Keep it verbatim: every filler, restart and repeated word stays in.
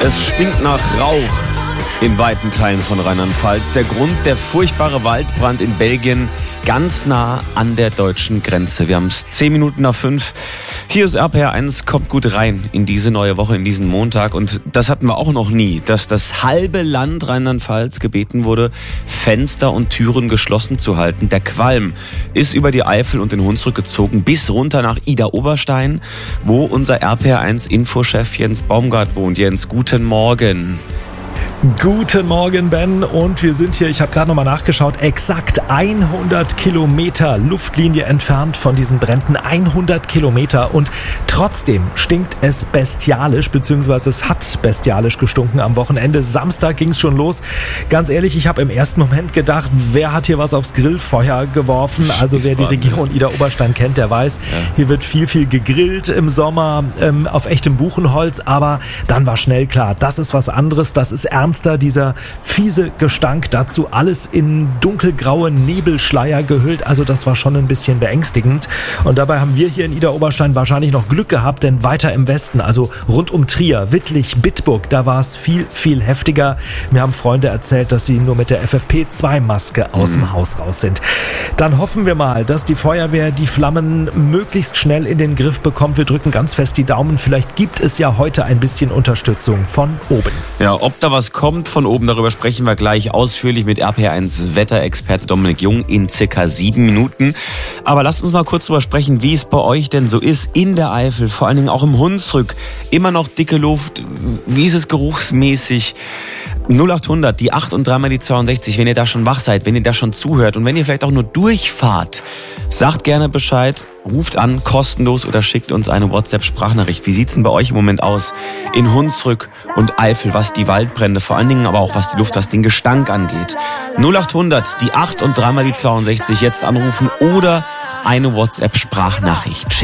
Es stinkt nach Rauch in weiten Teilen von Rheinland-Pfalz. Der Grund, der furchtbare Waldbrand in Belgien, ganz nah an der deutschen Grenze. Wir haben es zehn Minuten nach fünf. Hier ist R P R eins, kommt gut rein in diese neue Woche, in diesen Montag. Und das hatten wir auch noch nie, dass das halbe Land Rheinland-Pfalz gebeten wurde, Fenster und Türen geschlossen zu halten. Der Qualm ist über die Eifel und den Hunsrück gezogen bis runter nach Idar-Oberstein, wo unser R P R eins Infochef Jens Baumgart wohnt. Jens, guten Morgen. Guten Morgen, Ben. Und wir sind hier, ich habe gerade nochmal nachgeschaut, exakt hundert Kilometer Luftlinie entfernt von diesen Bränden. hundert Kilometer. Und trotzdem stinkt es bestialisch, beziehungsweise es hat bestialisch gestunken am Wochenende. Samstag ging es schon los. Ganz ehrlich, ich habe im ersten Moment gedacht, wer hat hier was aufs Grillfeuer geworfen? Also wer die Region Idar-Oberstein kennt, der weiß, ja. Hier wird viel, viel gegrillt im Sommer ähm, auf echtem Buchenholz. Aber dann war schnell klar, das ist was anderes, das ist ernst. Dieser fiese Gestank, dazu alles in dunkelgraue Nebelschleier gehüllt. Also das war schon ein bisschen beängstigend. Und dabei haben wir hier in Idar-Oberstein wahrscheinlich noch Glück gehabt, denn weiter im Westen, also rund um Trier, Wittlich, Bitburg, da war es viel, viel heftiger. Mir haben Freunde erzählt, dass sie nur mit der F F P zwei Maske aus dem Haus raus sind. Dann hoffen wir mal, dass die Feuerwehr die Flammen möglichst schnell in den Griff bekommt. Wir drücken ganz fest die Daumen. Vielleicht gibt es ja heute ein bisschen Unterstützung von oben. Ja, ob da was kommt von oben, darüber sprechen wir gleich ausführlich mit R P R eins Wetterexperte Dominik Jung in circa sieben Minuten. Aber lasst uns mal kurz darüber sprechen, wie es bei euch denn so ist in der Eifel, vor allen Dingen auch im Hunsrück. Immer noch dicke Luft. Wie ist es geruchsmäßig? null acht hundert, die acht und dreimal die zweiundsechzig, wenn ihr da schon wach seid, wenn ihr da schon zuhört und wenn ihr vielleicht auch nur durchfahrt, sagt gerne Bescheid, ruft an, kostenlos oder schickt uns eine WhatsApp-Sprachnachricht. Wie sieht's denn bei euch im Moment aus in Hunsrück und Eifel, was die Waldbrände, vor allen Dingen aber auch was die Luft, was den Gestank angeht? null acht hundert, die acht und dreimal die zweiundsechzig, jetzt anrufen oder eine WhatsApp-Sprachnachricht schicken.